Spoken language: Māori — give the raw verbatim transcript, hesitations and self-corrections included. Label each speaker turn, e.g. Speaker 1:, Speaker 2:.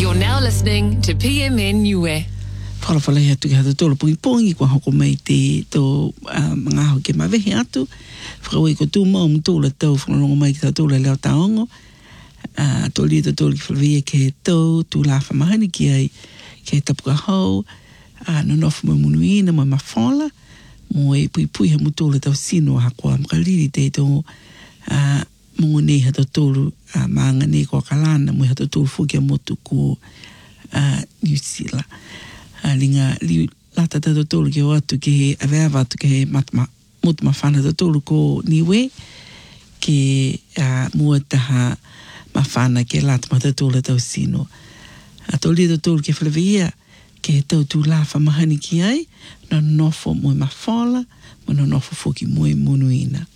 Speaker 1: You're now listening to P M N Niue.
Speaker 2: Whala whala hea tu ki hata tolo pungi pongi kua hoko mai te to mga ho ke mawehe atu. Whakawai ko tū mau mtola tau whanalongo mai ki tau tola leo taongo. Tō li ta tōli ki whalawea ke tau, tū la whamahani ki ai ke tapuka hau, no nofu mo munuina mo mawhala, mo e pui pui ha mutola tau sino hakoa makaliri te tō mongo nei hata tōlu maanga nei kua kalana mo hata tōlu fuki a motu ko New Zealand. Linga li lata tata tōlu ki o atu ke he aweawa atu ke he matma, motu mawhana tata tōlu ko niwe ke mua taha mawhana ke lata mata tōla tau sino. A tōli tata tōlu ke whalawea ke he tau tū la whamahani ki ai, no nofo moe mawhala, mo no nofo fuki moe munuina.